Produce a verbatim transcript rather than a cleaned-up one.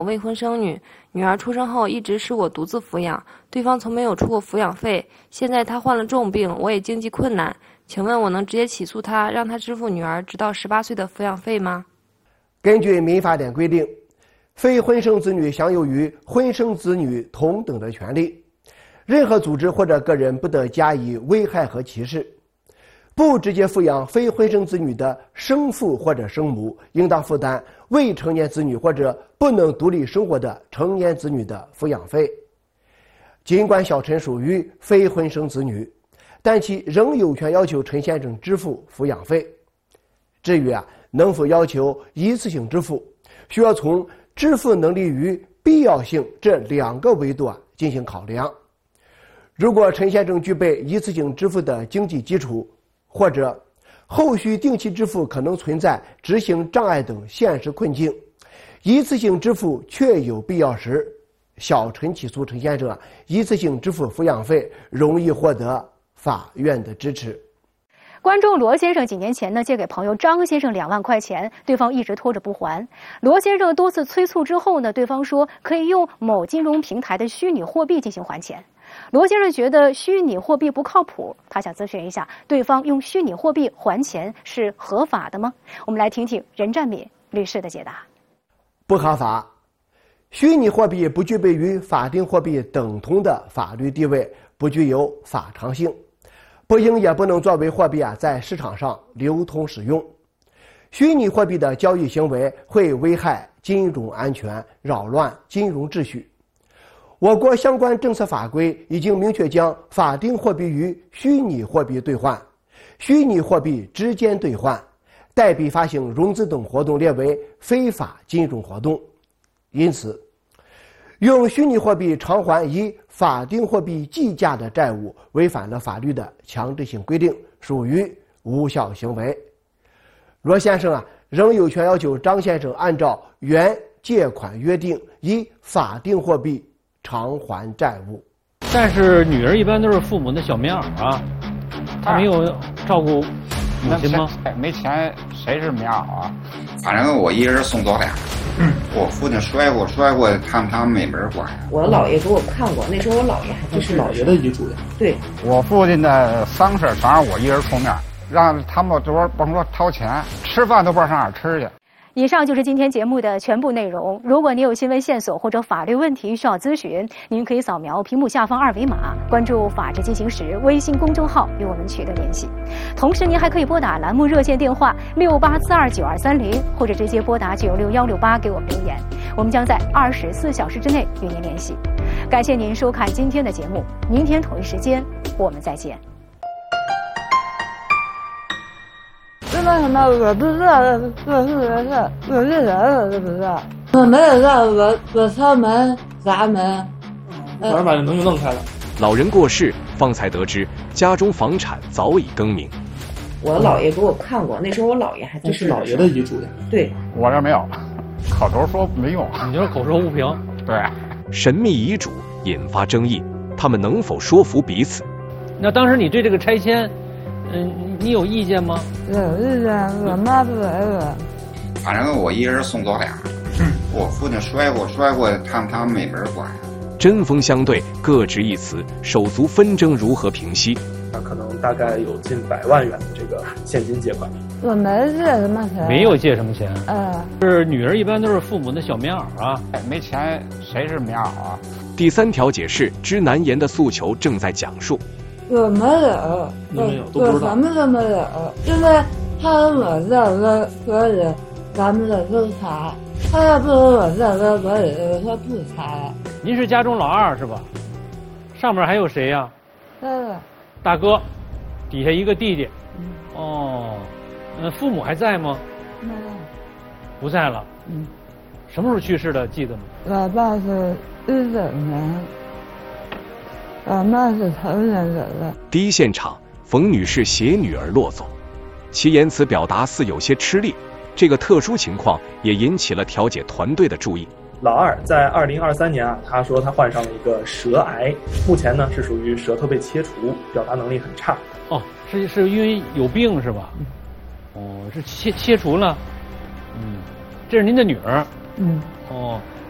未婚生女，女儿出生后一直是我独自抚养，对方从没有出过抚养费。现在她患了重病，我也经济困难，请问我能直接起诉他，让他支付女儿直到十八岁的抚养费吗？ 根据民法典规定，非婚生子女享有与婚生子女同等的权利，任何组织或者个人不得加以危害和歧视。不直接抚养非婚生子女的生父或者生母，应当负担未成年子女或者不能独立生活的成年子女的抚养费。尽管小陈属于非婚生子女，但其仍有权要求陈先生支付抚养费。至于啊能否要求一次性支付，需要从支付能力与必要性这两个维度啊进行考量。如果陈先生具备一次性支付的经济基础，或者后续定期支付可能存在执行障碍等现实困境，一次性支付确有必要时，小陈起诉陈先生啊一次性支付抚养费，容易获得法院的支持。 观众罗先生几年前呢借给朋友张先生两万块钱，对方一直拖着不还。罗先生多次催促之后呢，对方说可以用某金融平台的虚拟货币进行还钱。罗先生觉得虚拟货币不靠谱，他想咨询一下，对方用虚拟货币还钱是合法的吗？我们来听听任占敏律师的解答。 不合法。虚拟货币不具备与法定货币等同的法律地位，不具有法偿性，不应也不能作为货币啊在市场上流通使用。虚拟货币的交易行为会危害金融安全，扰乱金融秩序。我国相关政策法规已经明确将法定货币与虚拟货币兑换、虚拟货币之间兑换、代币发行、融资等活动列为非法金融活动。因此，用虚拟货币偿还以法定货币计价的债务，违反了法律的强制性规定，属于无效行为。罗先生啊，仍有权要求张先生按照原借款约定，以法定货币偿还债务。 但是女儿一般都是父母的小棉袄啊，她没有照顾母亲吗？ 没钱谁是棉袄啊？ 反正我一人送走俩。嗯，我父亲摔过，摔过，他们他们没门管。 我姥爷给我看过，那时候我姥爷还这是姥爷的遗嘱呀。 对， 我父亲的丧事全是我一人出面，让他们多甭说掏钱，吃饭都不知道上哪儿吃去。 以上就是今天节目的全部内容。如果您有新闻线索或者法律问题需要咨询，您可以扫描屏幕下方二维码，关注法治进行时微信公众号与我们取得联系。同时您还可以拨打栏目热线电话六八四二九二三零，或者直接拨打九六幺六八给我们留言，我们将在二十四小时之内与您联系。感谢您收看今天的节目，明天同一时间我们再见。 为什么我不知道我是我是我是人我都不知道，我没有让我我敲门砸门， 突然把这门就弄开了。 老人过世，方才得知家中房产早已更名。 我姥爷给我看过，那时候我姥爷还在。 这是姥爷的遗嘱呀。 对， 我这没有，口头说没用。 你就是口说无凭。 对， 神秘遗嘱引发争议，他们能否说服彼此？ 那当时你对这个拆迁，嗯，你有意见吗？ 有意见，我妈不给我。 反正我一人送走俩。嗯，我父亲摔过，摔过，他们他们没门管。 针锋相对，各执一词，手足纷争如何平息？ 那可能大概有近百万元的这个现金借款。 我没借什么钱。 没有借什么钱。 嗯。 是女儿一般都是父母的小棉袄啊， 没钱谁是棉袄啊？ 第三条解释知难言的诉求正在讲述。 我没有， 没有，都不知道。 我什么都没有，因为他跟我这个，所以咱们的都查。他要不跟我这个，我也说不查。 您是家中老二是吧？上面还有谁呀、啊？ 大哥。 大哥，底下一个弟弟。嗯、哦，呃，父母还在吗？ 没有。 不在了。 嗯。 什么时候去世的？记得吗？ 我爸是一九年。我妈是头年走的。 第一现场，冯女士携女儿落走，其言辞表达似有些吃力，这个特殊情况也引起了调解团队的注意。 老二在二零二三年啊，他说他患上了一个舌癌，目前呢是属于舌头被切除，表达能力很差。 哦，是是因为有病是吧？嗯、哦，是切切除了。嗯，这是您的女儿。 嗯。 哦，